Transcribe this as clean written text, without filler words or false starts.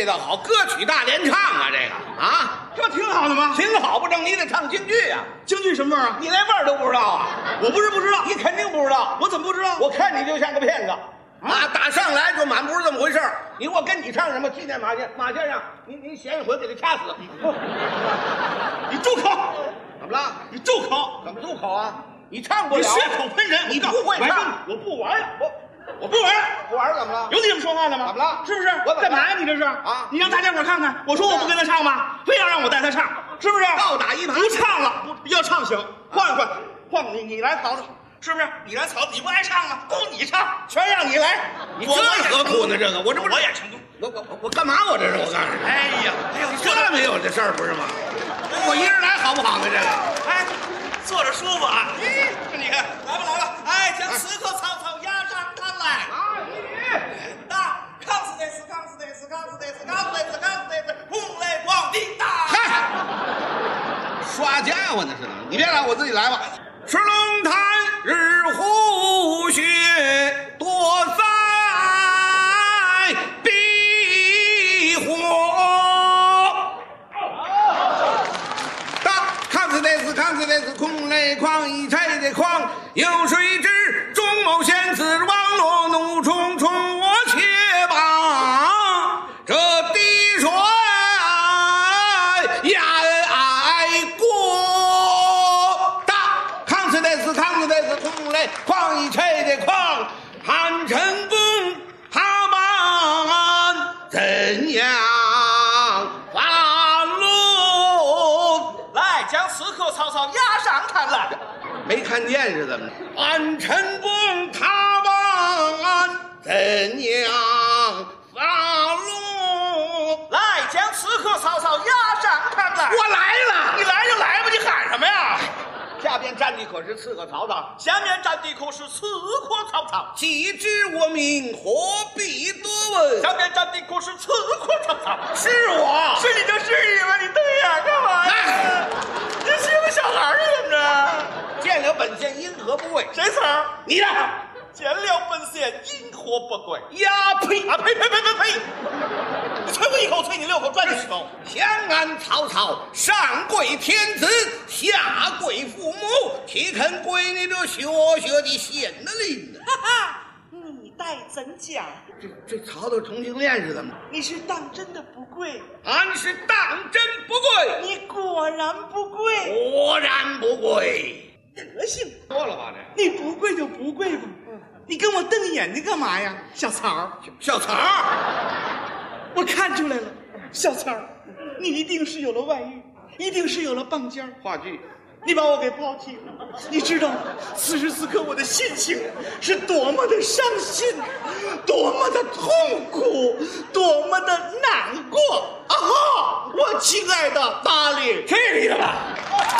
味道好，歌曲大联唱啊，这个啊， 这不挺好的吗？ 挺好不正，你得唱京剧啊。 京剧什么味儿啊？ 你连味儿都不知道啊？ 我不是不知道， 你肯定不知道。 我怎么不知道？ 我看你就像个骗子啊！打上来就满不是这么回事儿。你我跟你唱什么？纪念马先生，您嫌一回给他掐死。 你住口！ 怎么了？ 你住口！ 怎么住口啊？你唱不了， 你血口喷人！ 你不会唱， 我不玩了，我不玩了。 不玩怎么了？ 有你这么说话的吗？ 怎么了？ 是不是？ 我干嘛呀？你这是啊？ 你让大家伙看看，我说我不跟他唱吗？非要让我带他唱，是不是？ 倒打一耙。 不唱了，要唱行，换你来考考，是不是？你来考，你不爱唱吗？供你唱，全让你来。 你这何苦呢？这个我这不是我也成功。 我干嘛？我这是我告诉你。 哎呀， 这没有这事儿不是吗？我一人来好不好呢？这个， 哎，坐着舒服啊！你看，来吧，哎，将此刻草草压上炕来。 啊， 大康斯得斯，轰雷咣叮当。 嗨，耍家伙呢是怎么？你别来，我自己来吧。赤龙潭日虎穴，多灾避祸。大康斯得斯，空雷狂，一拆的狂，有谁知中某仙子网络怒冲冲，我且把这滴水淹过。大康斯得斯，空雷狂，一拆的狂，汉成功他们怎样发落？ 来，将此刻草草压上炕来。 没看见是怎么着？安成功他们怎样发落？ 来，将此刻草草压上炕来。 我来了！ 你来就来吧，你喊什么呀？ 下边站的可是刺客曹操， 下面站的可是刺客曹操。 既知我名，何必多问？ 下面站的可是刺客曹操。 是我， 是你就是你吧，你瞪眼干嘛呀？你欺负小孩儿怎么着？ 见了本县因何不跪？ 谁词儿？ 你的见了本县因何不跪？ 呀呸！ 啊呸！你吹我一口，吹你6口，转你10口。 相安曹操，上跪天子，下跪父母，岂肯跪你这学的县令呢？ 哈哈，你待怎讲？ 这曹操同性恋是怎么着？ 你是当真的不跪？ 俺是当真不跪， 你果然不跪？ 果然不跪。 德行说了吧这？ 你不跪就不跪吧。你跟我瞪眼睛干嘛呀，小曹？ 小曹， 我看出来了，小曹，你一定是有了外遇，一定是有了棒尖儿。 话剧， 你把我给抛弃了，你知道此时此刻我的心情是多么的伤心，多么的痛苦，多么的难过啊！哈，我亲爱的达理， 去你的吧！